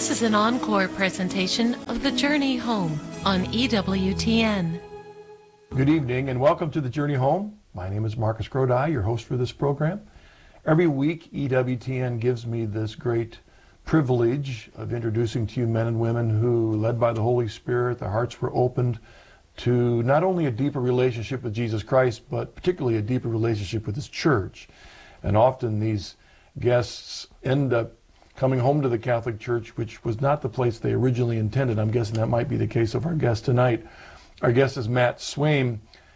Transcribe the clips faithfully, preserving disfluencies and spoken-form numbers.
This is an encore presentation of The Journey Home on E W T N. Good evening and welcome to The Journey Home. My name is Marcus Grodi, your host for this program. Every week, E W T N gives me this great privilege of introducing to you men and women who, led by the Holy Spirit, their hearts were opened to not only a deeper relationship with Jesus Christ, but particularly a deeper relationship with His church. And often these guests end up coming home to the Catholic Church, which was not the place they originally intended. I'm guessing that might be the case of our guest tonight. Our guest is Matt Swaim.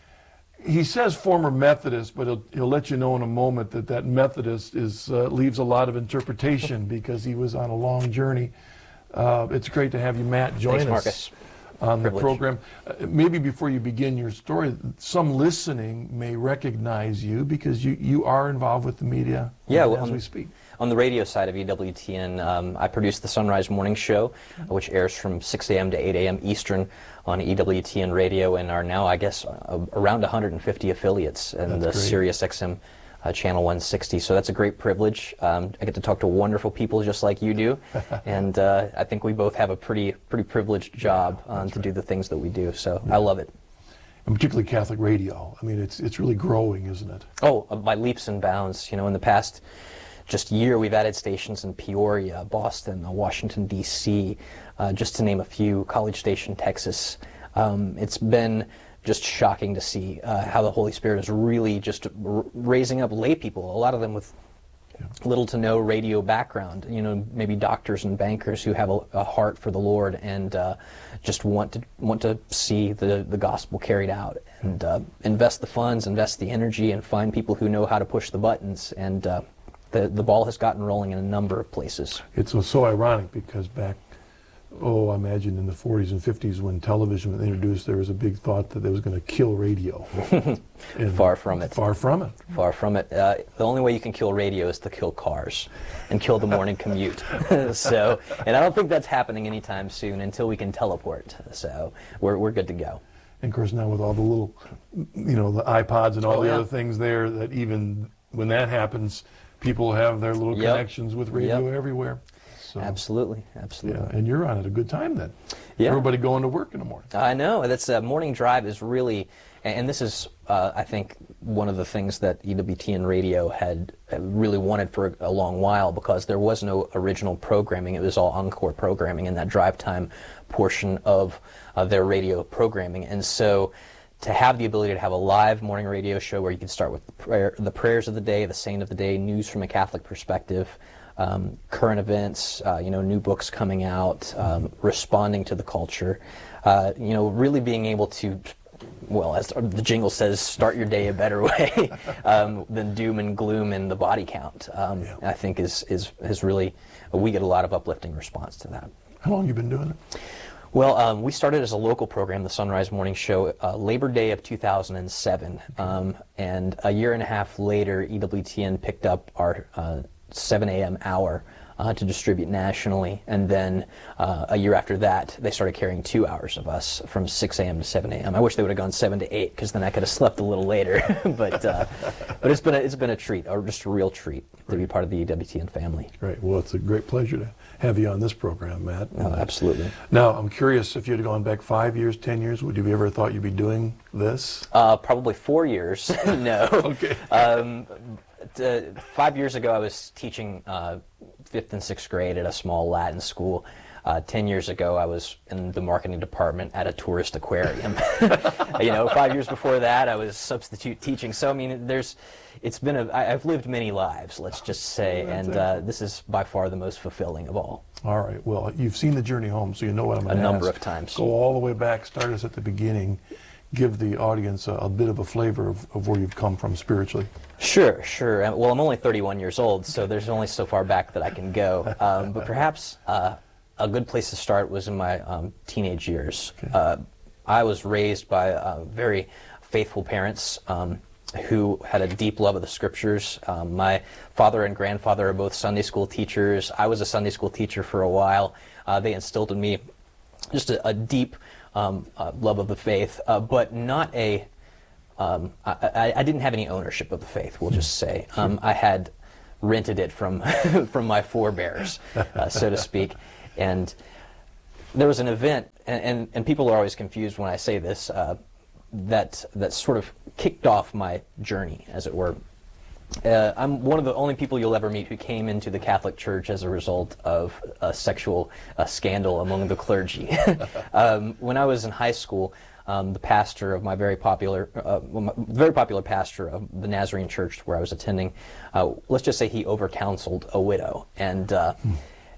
He says former Methodist, but he'll, he'll let you know in a moment that that Methodist is uh, leaves a lot of interpretation because he was on a long journey. Uh, it's great to have you, Matt, join Thanks, us Marcus. on Privilege. the program. Uh, maybe before you begin your story, some listening may recognize you because you, you are involved with the media Yeah, uh, well, as um, we speak. On the radio side of E W T N, um, I produce the Sunrise Morning Show, which airs from six a m to eight a m Eastern on E W T N Radio, and are now, I guess, uh, around one hundred fifty affiliates in That's the great. Sirius X M uh, Channel one sixty. So that's a great privilege. Um, I get to talk to wonderful people just like you do, and uh, I think we both have a pretty pretty privileged job um, to right. do the things that we do. So Yeah. I love it. And particularly Catholic radio. I mean, it's it's really growing, isn't it? Oh, uh, by leaps and bounds. You know, in the past just year, we've added stations in Peoria, Boston, uh, Washington, D C, uh, just to name a few, College Station, Texas. Um, it's been just shocking to see uh, how the Holy Spirit is really just r raising up lay people, a lot of them with Yeah. little to no radio background, you know, maybe doctors and bankers who have a, a heart for the Lord and uh, just want to want to see the, the gospel carried out and uh, invest the funds, invest the energy, and find people who know how to push the buttons. And uh, the, the ball has gotten rolling in a number of places. It's so so ironic because back, oh, I imagine in the forties and fifties when television was introduced, there was a big thought that it was going to kill radio. And Far from it. Far from it. Far from it. Uh, the only way you can kill radio is to kill cars and kill the morning commute. So, and I don't think that's happening anytime soon until we can teleport. So we're, we're good to go. And of course now with all the little, you know, the iPods and all Oh, the yeah. other things there, that even when that happens, people have their little Yep. connections with radio Yep. everywhere. So, Absolutely, absolutely. yeah, and you're on at a good time then. Yeah. Everybody going to work in the morning. I know. That's uh, morning drive is really, and this is, uh, I think, one of the things that E W T N Radio had uh, really wanted for a long while, because there was no original programming. It was all encore programming in that drive time portion of uh, their radio programming. And so to have the ability to have a live morning radio show where you can start with the, prayer, the prayers of the day, the saint of the day, news from a Catholic perspective, Um, current events, uh, you know, new books coming out, um, responding to the culture, uh, you know, really being able to, well, as the jingle says, start your day a better way um, than doom and gloom and the body count. Um, Yeah. I think is is is really, we get a lot of uplifting response to that. How long have you been doing it? Well, um, we started as a local program, the Sunrise Morning Show, uh, Labor Day of two thousand seven, um, and a year and a half later, E W T N picked up our uh, seven a m hour uh, to distribute nationally, and then uh, a year after that they started carrying two hours of us from six a m to seven a m I wish they would have gone seven to eight, because then I could have slept a little later. but uh, but it's been a, it's been a treat, or just a real treat, to be part of the E W T N family. Great. Well, it's a great pleasure to have you on this program, Matt. Oh, absolutely. Now, I'm curious, if you'd have gone back five years, ten years, would you have ever thought you'd be doing this? Uh, probably four years. No. Okay. Um, Uh, five years ago, I was teaching uh, fifth and sixth grade at a small Latin school. Uh, ten years ago, I was in the marketing department at a tourist aquarium. You know, five years before that, I was substitute teaching. So, I mean, there's, it's been a, I, I've lived many lives, let's just say, Oh, that's and uh, this is by far the most fulfilling of all. All right. Well, you've seen The Journey Home, so you know what I'm going A to ask. number of times. Go all the way back, start us at the beginning, give the audience a, a bit of a flavor of, of where you've come from spiritually. Sure, sure. Uh, Well, I'm only thirty-one years old, so there's only so far back that I can go. Um, but perhaps uh, a good place to start was in my um, teenage years. Okay. Uh, I was raised by uh, very faithful parents um, who had a deep love of the Scriptures. Um, my father and grandfather are both Sunday school teachers. I was a Sunday school teacher for a while. Uh, they instilled in me just a, a deep um, uh, love of the faith, uh, but not a Um, I, I, I didn't have any ownership of the faith, we'll just say. Um, I had rented it from from my forebears, uh, so to speak. And there was an event, and, and, and people are always confused when I say this, uh, that, that sort of kicked off my journey, as it were. Uh, I'm one of the only people you'll ever meet who came into the Catholic Church as a result of a sexual uh, scandal among the clergy. um, when I was in high school, um, the pastor of my very popular, uh, well, my very popular pastor of the Nazarene Church where I was attending, uh, let's just say he over-counseled a widow, and uh, hmm.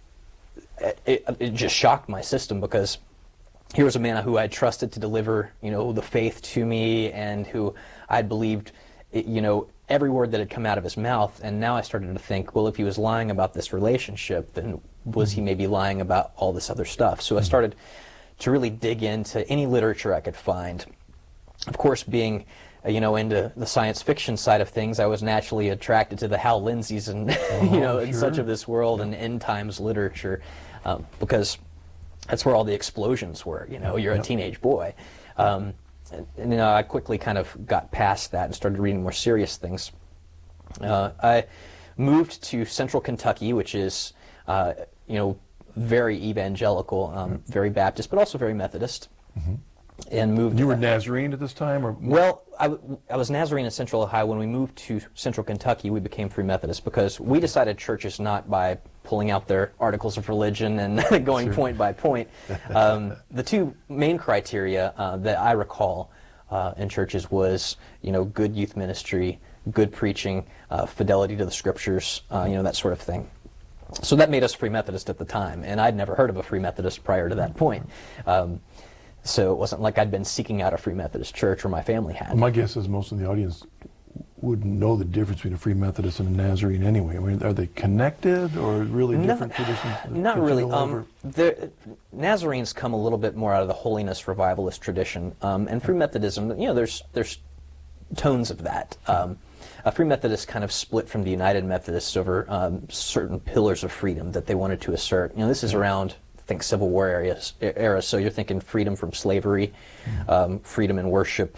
it, it just shocked my system, because here was a man who I trusted to deliver, you know, the faith to me, and who I believed, you know, every word that had come out of his mouth. And now I started to think, well, if he was lying about this relationship, then was he maybe lying about all this other stuff? So I started to really dig into any literature I could find. Of course, being, uh, you know, into the science fiction side of things, I was naturally attracted to the Hal Lindsays and, oh, you know, and sure. such of this world, yeah. and end times literature, um, because that's where all the explosions were. You know, you're yep. a teenage boy. Um, and, and, you know, I quickly kind of got past that and started reading more serious things. Uh, I moved to Central Kentucky, which is, uh, you know, very evangelical, um, mm-hmm. very Baptist, but also very Methodist. Mm-hmm. And moved. You were Nazarene at this time, or well, I, w I was Nazarene in Central Ohio. When we moved to Central Kentucky, we became Free Methodist, because we decided churches not by pulling out their articles of religion and going sure. point by point. Um, the two main criteria uh, that I recall uh, in churches was, you know, good youth ministry, good preaching, uh, fidelity to the scriptures, uh, you know, that sort of thing. So that made us Free Methodist at the time, and I'd never heard of a Free Methodist prior to that point. Um, So it wasn't like I'd been seeking out a Free Methodist church, or my family had. Well, my guess is most of the audience wouldn't know the difference between a Free Methodist and a Nazarene anyway. I mean, are they connected, or really different not, traditions? Not really. Um, the Nazarenes come a little bit more out of the holiness revivalist tradition, um, and Free Methodism, you know, there's there's tones of that. Um, a Free Methodist kind of split from the United Methodists over um, certain pillars of freedom that they wanted to assert. You know, this is around, think, Civil War areas, era, so you're thinking freedom from slavery, mm-hmm. um, freedom in worship,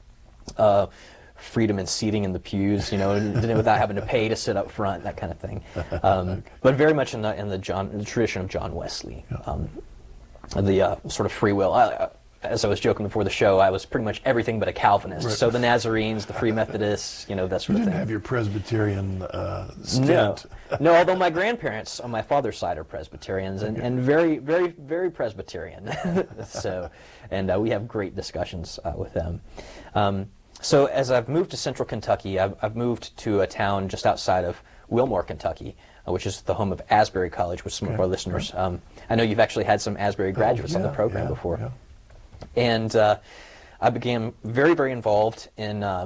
uh, freedom in seating in the pews, you know, without having to pay to sit up front, that kind of thing. Um, okay. But very much in the in the John the tradition of John Wesley, yeah. um, the uh, sort of free will. I, as I was joking before the show, I was pretty much everything but a Calvinist. Right. So the Nazarenes, the Free Methodists, you know, that sort you of thing. You didn't have your Presbyterian uh, stint. No, no. Although my grandparents on my father's side are Presbyterians, and, and very, very, very Presbyterian. So, and uh, we have great discussions uh, with them. Um, so as I've moved to Central Kentucky, I've, I've moved to a town just outside of Wilmore, Kentucky, uh, which is the home of Asbury College, which some okay. of our listeners. Um, I know you've actually had some Asbury graduates oh, yeah, on the program yeah, before. Yeah. And uh, I became very, very involved in uh,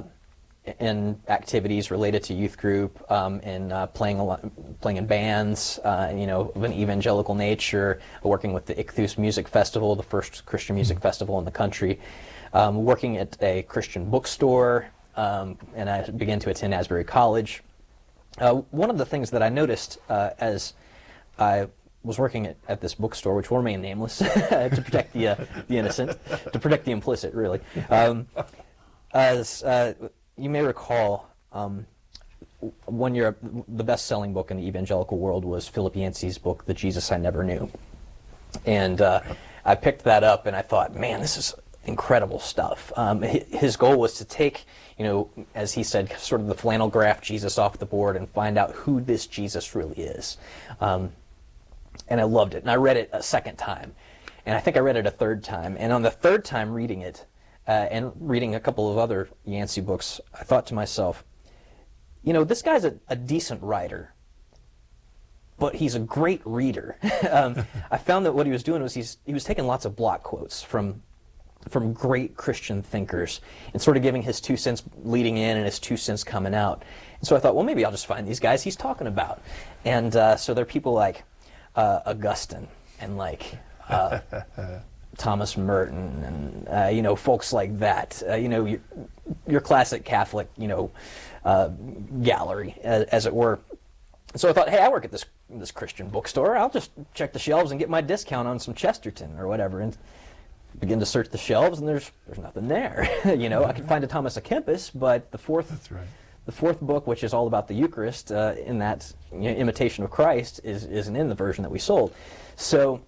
in activities related to youth group, um, in uh, playing a lot, playing in bands, uh, you know, of an evangelical nature, working with the Ichthus Music Festival, the first Christian music festival in the country, um, working at a Christian bookstore, um, and I began to attend Asbury College. Uh, one of the things that I noticed uh, as I was working at, at this bookstore, which will remain nameless to protect the uh, the innocent, to protect the implicit, really. Um, as uh, you may recall, um, one year the best-selling book in the evangelical world was Philip Yancey's book, The Jesus I Never Knew, and uh, I picked that up and I thought, man, this is incredible stuff. Um, his goal was to take, you know, as he said, sort of the flannel graph Jesus off the board and find out who this Jesus really is. Um, And I loved it. And I read it a second time. And I think I read it a third time. And on the third time reading it, uh, and reading a couple of other Yancey books, I thought to myself, you know, this guy's a, a decent writer, but he's a great reader. um, I found that what he was doing was he's, he was taking lots of block quotes from from great Christian thinkers and sort of giving his two cents leading in and his two cents coming out. And so I thought, well, maybe I'll just find these guys he's talking about. And uh, so there are people like Uh, Augustine and like uh, Thomas Merton and uh, you know, folks like that. Uh, you know, your, your classic Catholic, you know, uh, gallery, as, as it were. So I thought, hey, I work at this this Christian bookstore. I'll just check the shelves and get my discount on some Chesterton or whatever, and begin to search the shelves, and there's there's nothing there. You know, I could find a Thomas à Kempis, but the fourth That's right. the fourth book, which is all about the Eucharist, uh, in that you know, imitation of Christ, is, isn't in the version that we sold. So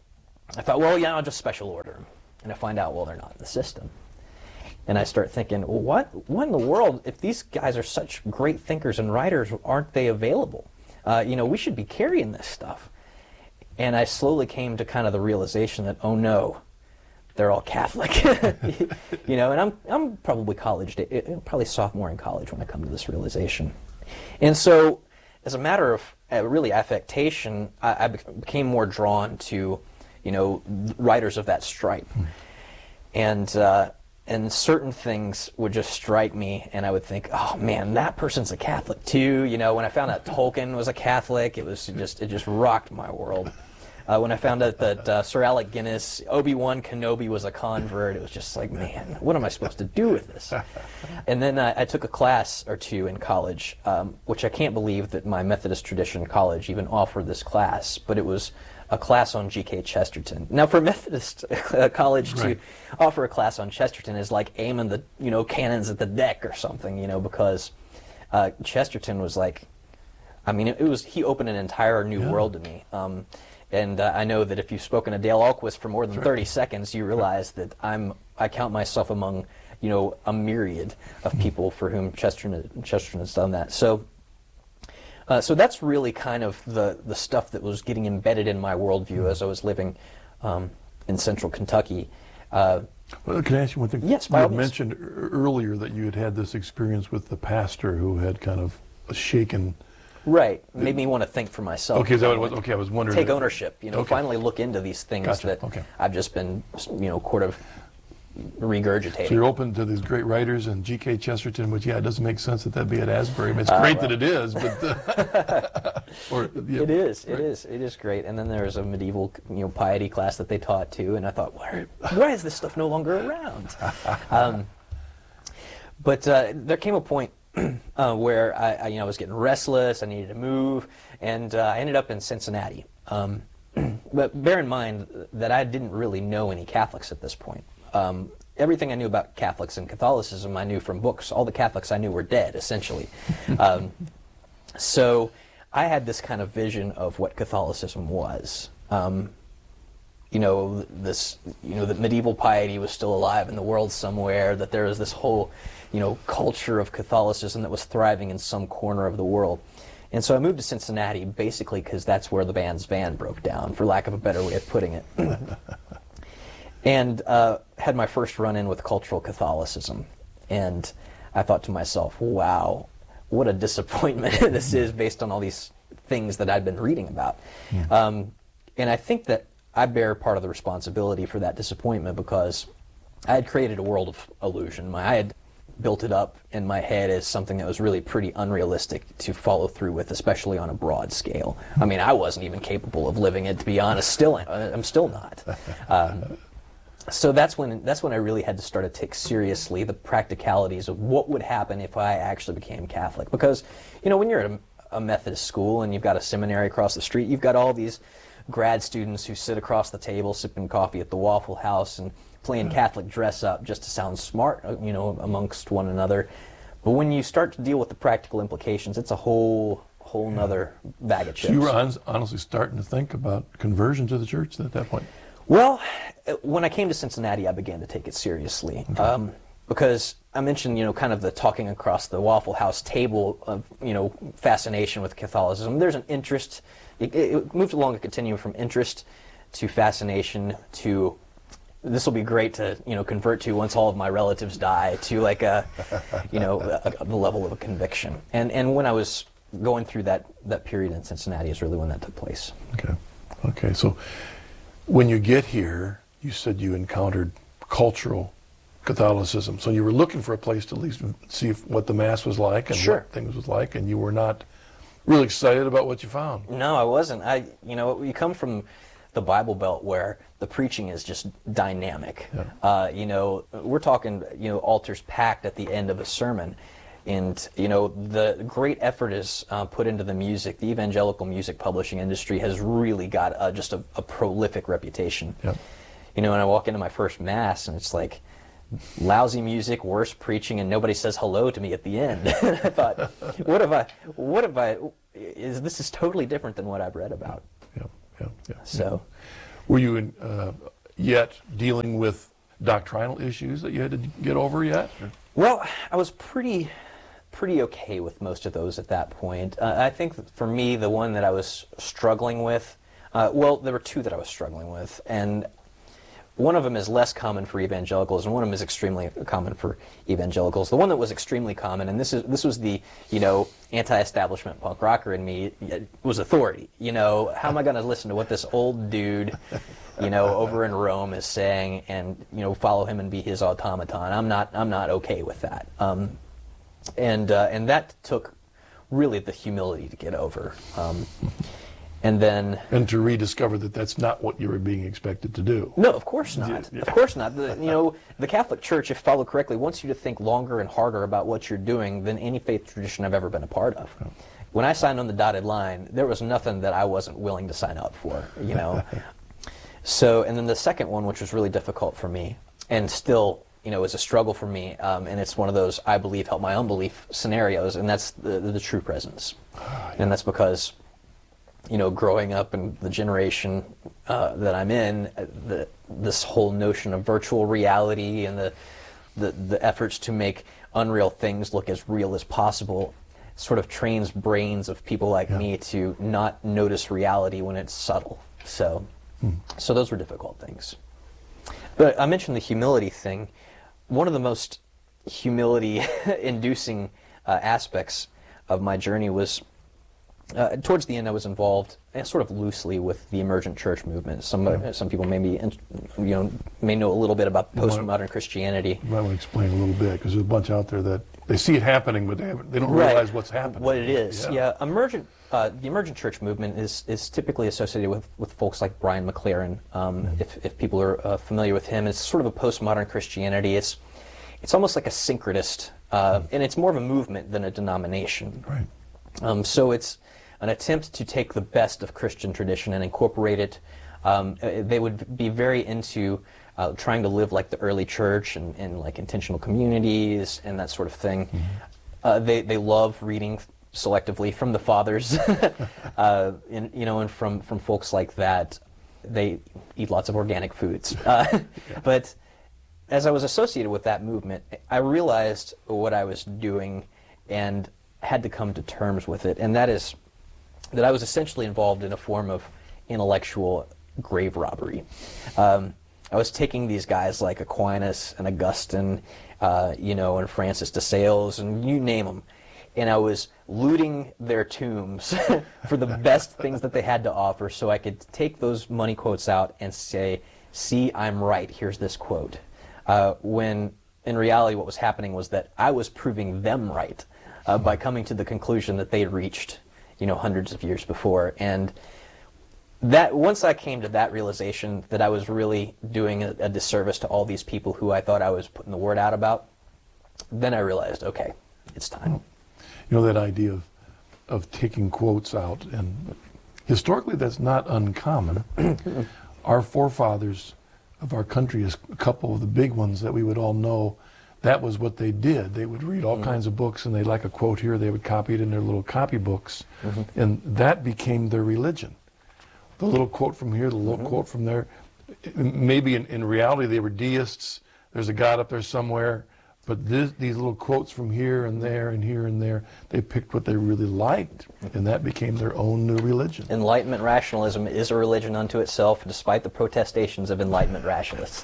I thought, well, yeah, I'll just special order them. And I find out, well, they're not in the system. And I start thinking, well, what, what in the world, if these guys are such great thinkers and writers, aren't they available? Uh, you know, we should be carrying this stuff. And I slowly came to kind of the realization that, oh no, they're all Catholic. You know, and I'm, I'm probably college, probably sophomore in college when I come to this realization. And so, as a matter of uh, really affectation, I, I became more drawn to, you know, writers of that stripe. Hmm. And, uh, and certain things would just strike me, and I would think, oh man, that person's a Catholic too. You know, when I found out Tolkien was a Catholic, it was just, it just rocked my world. Uh, when I found out that uh, Sir Alec Guinness, Obi-Wan Kenobi was a convert, it was just like, man, what am I supposed to do with this? And then uh, I took a class or two in college, um, which I can't believe that my Methodist tradition college even offered this class, but it was a class on G K Chesterton. Now, for Methodist uh, college right. to offer a class on Chesterton is like aiming the you know cannons at the deck or something, you know, because uh, Chesterton was like, I mean, it, it was he opened an entire new yeah. world to me. Um, and uh, I know that if you've spoken to Dale Ahlquist for more than sure. thirty seconds, you realize that I'm I count myself among you know a myriad of people for whom Chesterton Chesterton has done that. So. Uh, so that's really kind of the, the stuff that was getting embedded in my worldview as I was living um, in central Kentucky. Uh, well, can I ask you one thing? Yes, you had mentioned earlier that you had had this experience with the pastor who had kind of shaken. Right, made me want to think for myself. Okay, is that what it was? Okay, I was wondering. Take ownership, you know, okay. finally look into these things gotcha. that okay. I've just been, you know, sort of regurgitating. So you're open to these great writers and G K Chesterton, which, yeah, it doesn't make sense that that'd be at Asbury. I mean, it's great uh, well. that it is, but... Uh, or, yeah, it is, right. it is, it is great. And then there's a medieval, you know, piety class that they taught, too, and I thought, why, why is this stuff no longer around? um, but uh, there came a point uh, where I, I, you know, I was getting restless, I needed to move, and uh, I ended up in Cincinnati. Um, but bear in mind that I didn't really know any Catholics at this point. Um, everything I knew about Catholics and Catholicism I knew from books. All the Catholics I knew were dead, essentially. Um, so I had this kind of vision of what Catholicism was. Um, you know, this, you know, that medieval piety was still alive in the world somewhere, that there was this whole, you know, culture of Catholicism that was thriving in some corner of the world. And so I moved to Cincinnati basically because that's where the band's van broke down, for lack of a better way of putting it. And uh, had my first run-in with cultural Catholicism. And I thought to myself, wow, what a disappointment this is based on all these things that I'd been reading about. Yeah. Um, and I think that I bear part of the responsibility for that disappointment because I had created a world of illusion. My, I had built it up in my head as something that was really pretty unrealistic to follow through with, especially on a broad scale. I mean, I wasn't even capable of living it, to be honest. Still, I'm still not. Um, So that's when that's when I really had to start to take seriously the practicalities of what would happen if I actually became Catholic. Because, you know, when you're at a, a Methodist school and you've got a seminary across the street, you've got all these grad students who sit across the table sipping coffee at the Waffle House and playing Catholic dress-up just to sound smart, you know, amongst one another. But when you start to deal with the practical implications, it's a whole whole nother bag of chips. So you were on, honestly starting to think about conversion to the church at that point? Well, when I came to Cincinnati, I began to take it seriously. Okay. Um, because I mentioned, you know, kind of the talking across the Waffle House table of, you know, fascination with Catholicism. There's an interest. It, it moved along a continuum from interest to fascination to, this will be great to, you know, convert to once all of my relatives die, to like a, you know, a, a, the level of a conviction. And and when I was going through that, that period in Cincinnati is really when that took place. Okay. Okay. So when you get here, you said you encountered cultural Catholicism. So you were looking for a place to at least see if, what the Mass was like and sure. what things was like, and you were not really excited about what you found. No, I wasn't. I, you know, you come from the Bible Belt where the preaching is just dynamic. Yeah. Uh, you know, we're talking, you know, altars packed at the end of a sermon. And, you know, the great effort is uh, put into the music. The evangelical music publishing industry has really got uh, just a, a prolific reputation. Yep. You know, and I walk into my first Mass, and it's like, lousy music, worse preaching, and nobody says hello to me at the end. I thought, what have I, what have I, is this is totally different than what I've read about. Yeah, yeah, yeah. So, yeah. Were you in, uh, yet dealing with doctrinal issues that you had to get over yet? Or? Well, I was pretty, pretty okay with most of those at that point. Uh, I think that for me, the one that I was struggling with, uh, well, there were two that I was struggling with, and one of them is less common for evangelicals, and one of them is extremely common for evangelicals. The one that was extremely common, and this is this was the you know anti-establishment punk rocker in me, was authority. You know, how am I going to listen to what this old dude, you know, over in Rome is saying, and you know, follow him and be his automaton? I'm not I'm not okay with that. Um, and uh, and that took really the humility to get over. Um, And then, and to rediscover that that's not what you were being expected to do. No, of course not. Yeah, yeah. Of course not. The, you know, the Catholic Church, if followed correctly, wants you to think longer and harder about what you're doing than any faith tradition I've ever been a part of. Oh. When I signed on the dotted line, there was nothing that I wasn't willing to sign up for. You know. So, and then the second one, which was really difficult for me, and still, you know, is a struggle for me, um, and it's one of those I believe help my unbelief scenarios, and that's the the, the true presence, oh, yeah. And that's because, you know, growing up in the generation uh, that I'm in, the, this whole notion of virtual reality and the, the the efforts to make unreal things look as real as possible sort of trains brains of people like yeah. me to not notice reality when it's subtle. So, hmm. so those were difficult things. But I mentioned the humility thing. One of the most humility-inducing uh, aspects of my journey was, Uh, towards the end, I was involved, uh, sort of loosely, with the emergent church movement. Some yeah. some people maybe, you know, may know a little bit about postmodern Christianity. You might want to explain a little bit, because there's a bunch out there that they see it happening, but they haven't, they don't right. realize what's happening. What it is, yeah. yeah. Emergent, uh, the emergent church movement is is typically associated with with folks like Brian McLaren. Um, mm-hmm. If if people are uh, familiar with him, it's sort of a postmodern Christianity. It's it's almost like a syncretist, uh, mm-hmm. and it's more of a movement than a denomination. Right. Um, so it's an attempt to take the best of Christian tradition and incorporate it. Um, they would be very into uh, trying to live like the early church and, and like intentional communities and that sort of thing. Mm-hmm. uh, they they love reading selectively from the fathers, uh, and, you know, and from from folks like that. They eat lots of organic foods. Uh, yeah. But as I was associated with that movement, I realized what I was doing and had to come to terms with it, and that is that I was essentially involved in a form of intellectual grave robbery. Um, I was taking these guys like Aquinas and Augustine, uh, you know, and Francis de Sales, and you name them, and I was looting their tombs for the best things that they had to offer, so I could take those money quotes out and say, "See, I'm right. Here's this quote." Uh, when in reality, what was happening was that I was proving them right uh, by coming to the conclusion that they had reached, you know, hundreds of years before. And that once I came to that realization that I was really doing a, a disservice to all these people who I thought I was putting the word out about, then I realized, okay, it's time. You know, that idea of of taking quotes out, and historically that's not uncommon. Our forefathers of our country, is a couple of the big ones that we would all know, that was what they did. They would read all mm-hmm. kinds of books, and they'd like a quote here, they would copy it in their little copybooks, mm-hmm. and that became their religion. The little quote from here, the little mm-hmm. quote from there. Maybe in, in reality they were deists, there's a God up there somewhere, but this, these little quotes from here and there and here and there, they picked what they really liked, and that became their own new religion. Enlightenment rationalism is a religion unto itself, despite the protestations of Enlightenment rationalists.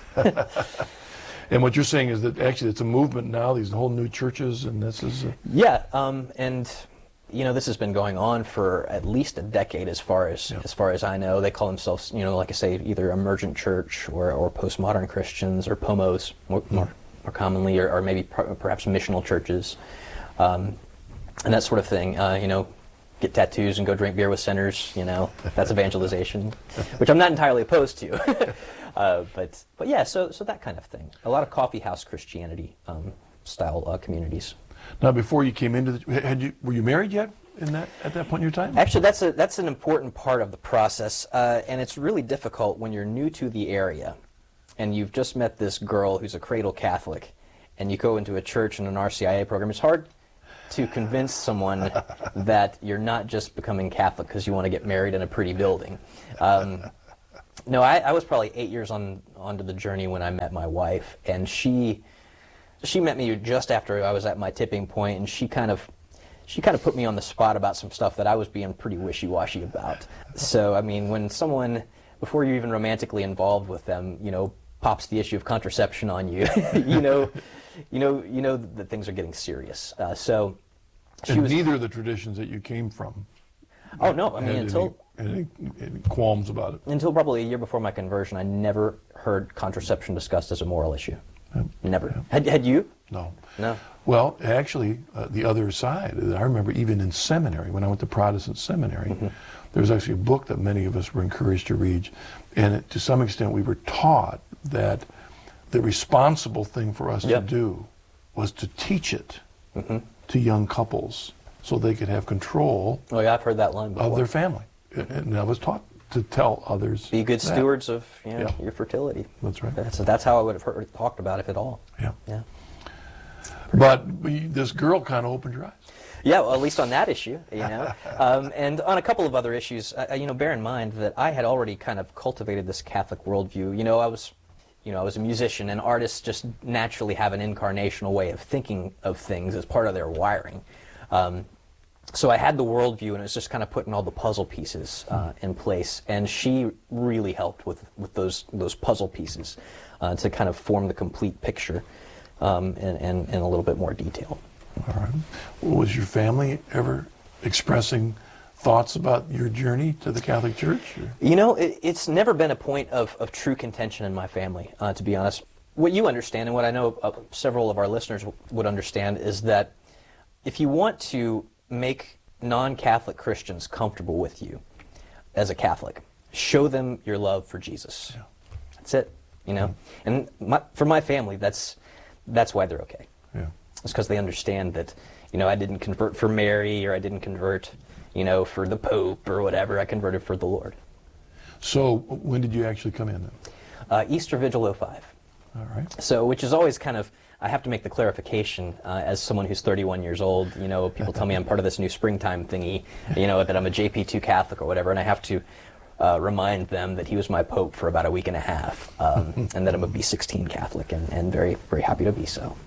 And what you're saying is that actually it's a movement now, these whole new churches, and this is... A... Yeah, um, and you know, this has been going on for at least a decade as far as yeah. as far as I know. They call themselves, you know, like I say, either emergent church or, or postmodern Christians, or P O M Os more, mm. more, more commonly, or, or maybe per, perhaps missional churches, um, and that sort of thing. Uh, you know, get tattoos and go drink beer with sinners, you know, that's evangelization, which I'm not entirely opposed to. Uh, but but yeah, so so that kind of thing. A lot of coffee house Christianity um, style uh, communities. Now, before you came into the, had you were you married yet in that at that point in your time? Actually, that's a that's an important part of the process, uh, and it's really difficult when you're new to the area. and you've just met this girl who's a cradle Catholic, and you go into a church and an R C I A program, it's hard to convince someone that you're not just becoming Catholic because you want to get married in a pretty building. Um, no, I, I was probably eight years on onto the journey when I met my wife, and she she met me just after I was at my tipping point, and she kind of she kind of put me on the spot about some stuff that I was being pretty wishy-washy about. So, I mean, when someone, before you're even romantically involved with them, you know, pops the issue of contraception on you, you know, you know, you know that things are getting serious. Uh, so, she and was, neither of the traditions that you came from. Oh no, I mean had until any, any, any qualms about it. Until probably a year before my conversion, I never heard contraception discussed as a moral issue. Yeah. Never. Yeah. Had had you? No. No. Well, actually, uh, the other side, I remember even in seminary, when I went to Protestant seminary, mm-hmm. there was actually a book that many of us were encouraged to read, and it, to some extent we were taught that the responsible thing for us yep. to do was to teach it mm-hmm. to young couples so they could have control oh, yeah, I've heard that line before. of their family. And I was taught to tell others be good that. stewards of you know, yeah. your fertility. That's right. That's, that's how I would have heard, talked about it, if at all. Yeah. Yeah. But we, this girl kind of opened your eyes. Yeah, well, at least on that issue, you know, um, and on a couple of other issues, uh, you know, bear in mind that I had already kind of cultivated this Catholic worldview. You know, I was, you know, I was a musician, and artists just naturally have an incarnational way of thinking of things as part of their wiring. Um, so I had the worldview, and it was just kind of putting all the puzzle pieces uh, in place, and she really helped with with those those puzzle pieces uh, to kind of form the complete picture um, in, in, in a little bit more detail. All right. Was your family ever expressing thoughts about your journey to the Catholic Church? Or? You know, it, it's never been a point of, of true contention in my family, uh, to be honest. What you understand, and what I know uh, several of our listeners w- would understand, is that if you want to make non-Catholic Christians comfortable with you as a Catholic, show them your love for Jesus. Yeah. That's it, you know? Mm-hmm. And my, for my family, that's that's why they're okay. Yeah. It's because they understand that, you know, I didn't convert for Mary, or I didn't convert, you know, for the Pope or whatever. I converted for the Lord. So when did you actually come in then? Uh, Easter Vigil oh five. All right. So, which is always kind of, I have to make the clarification, uh, as someone who's thirty-one years old, you know, people tell me I'm part of this new springtime thingy, you know, that I'm a J P two Catholic or whatever, and I have to uh, remind them that he was my Pope for about a week and a half, um, and that I'm a B sixteen Catholic, and, and very, very happy to be so.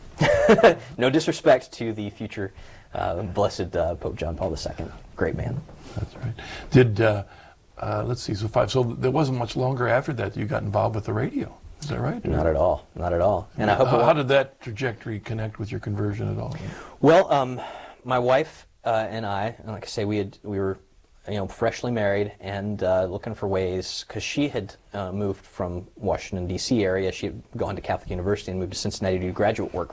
No disrespect to the future uh, blessed uh, Pope John Paul the Second. Great man. That's right. Did, uh, uh, let's see, so five, so there wasn't much longer after that you got involved with the radio. Is that right? Not at all. Not at all. And I hope. How, how did that trajectory connect with your conversion at all? Well, um, my wife uh, and I, and like I say, we had we were, you know, freshly married and uh, looking for ways, because she had uh, moved from Washington D C area. She had gone to Catholic University and moved to Cincinnati to do graduate work.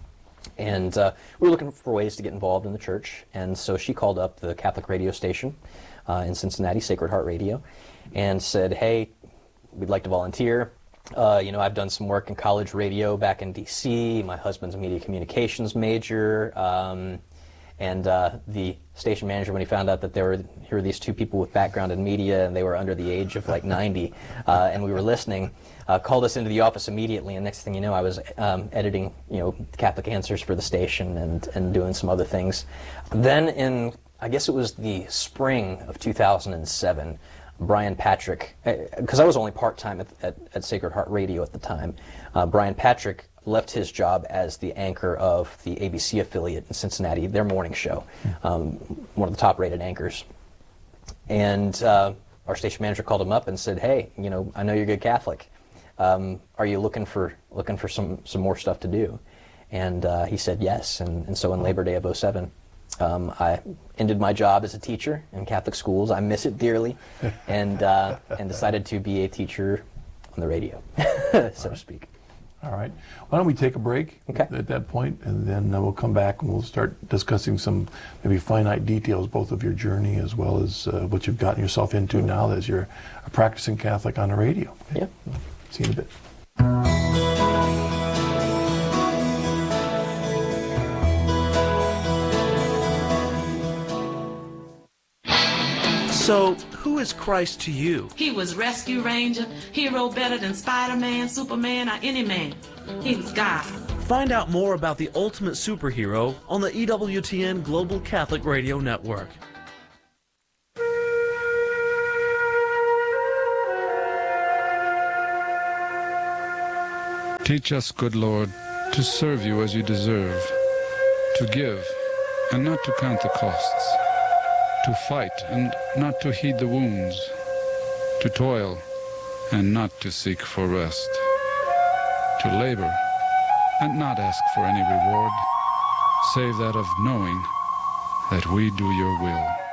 And uh, we were looking for ways to get involved in the church. And so she called up the Catholic radio station uh, in Cincinnati, Sacred Heart Radio, and said, "Hey, we'd like to volunteer. Uh, you know, I've done some work in college radio back in D C. My husband's a media communications major." Um, and uh, the station manager, when he found out that there were here were these two people with background in media, and they were under the age of like ninety, uh, and we were listening, uh, called us into the office immediately. And next thing you know, I was um, editing, you know, Catholic Answers for the station, and and doing some other things. Then in, I guess it was the spring of two thousand seven, Brian Patrick, because I was only part-time at, at, at Sacred Heart Radio at the time, uh, Brian Patrick left his job as the anchor of the A B C affiliate in Cincinnati, their morning show, um, one of the top-rated anchors. And uh, our station manager called him up and said, "Hey, you know, I know you're a good Catholic. Um, are you looking for looking for some, some more stuff to do?" And uh, he said yes. And, and so in Labor Day of oh seven, Um, I ended my job as a teacher in Catholic schools. I miss it dearly, and uh, and decided to be a teacher on the radio, so to speak. All right. Why don't we take a break okay. at that point, and then uh, we'll come back and we'll start discussing some maybe finite details, both of your journey as well as uh, what you've gotten yourself into mm-hmm. now as you're a practicing Catholic on the radio. Okay? Yeah. See you in a bit. So, who is Christ to you? He was Rescue Ranger, hero better than Spider-Man, Superman, or any man. He was God. Find out more about the ultimate superhero on the E W T N Global Catholic Radio Network. Teach us, good Lord, to serve you as you deserve, to give and not to count the costs, to fight and not to heed the wounds, to toil and not to seek for rest, to labor and not ask for any reward, save that of knowing that we do your will.